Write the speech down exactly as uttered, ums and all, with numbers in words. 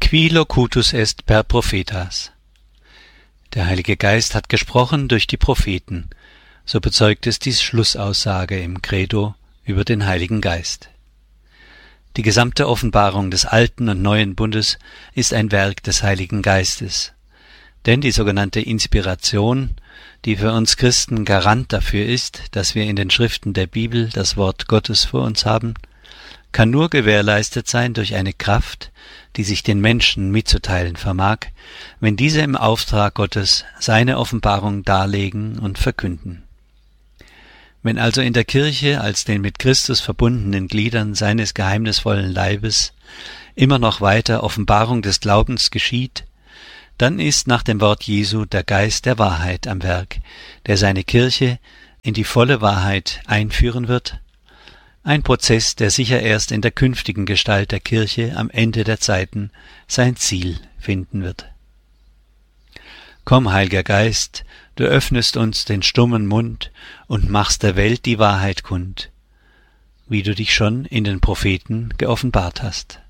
Qui locutus est per prophetas. Der Heilige Geist hat gesprochen durch die Propheten, so bezeugt es die Schlussaussage im Credo über den Heiligen Geist. Die gesamte Offenbarung des Alten und Neuen Bundes ist ein Werk des Heiligen Geistes, denn die sogenannte Inspiration, die für uns Christen Garant dafür ist, dass wir in den Schriften der Bibel das Wort Gottes vor uns haben, kann nur gewährleistet sein durch eine Kraft, die sich den Menschen mitzuteilen vermag, wenn diese im Auftrag Gottes seine Offenbarung darlegen und verkünden. Wenn also in der Kirche als den mit Christus verbundenen Gliedern seines geheimnisvollen Leibes immer noch weiter Offenbarung des Glaubens geschieht, dann ist nach dem Wort Jesu der Geist der Wahrheit am Werk, der seine Kirche in die volle Wahrheit einführen wird, ein Prozess, der sicher erst in der künftigen Gestalt der Kirche am Ende der Zeiten sein Ziel finden wird. Komm, Heiliger Geist, du öffnest uns den stummen Mund und machst der Welt die Wahrheit kund, wie du dich schon in den Propheten geoffenbart hast.